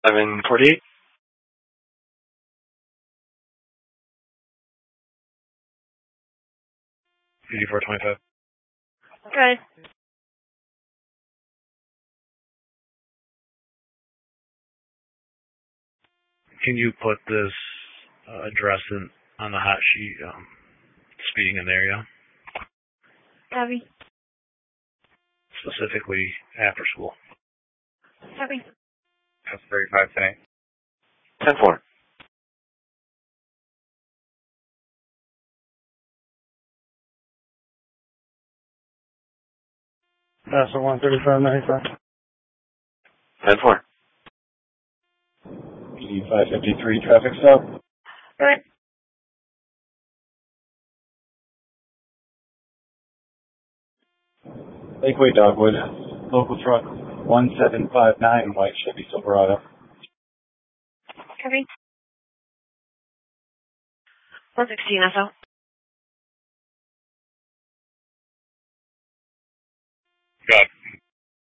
748. 8425. Okay. Can you put this address on the hot sheet? Speeding in the area. Copy. Specifically after school. Copy. That's 35 today. 10-4. That's a 135.95. 10-4. 553 traffic stop. Good. Lakeway Dogwood. Local truck 1759 white Chevy Silverado. Copy. 116 SO. Got it.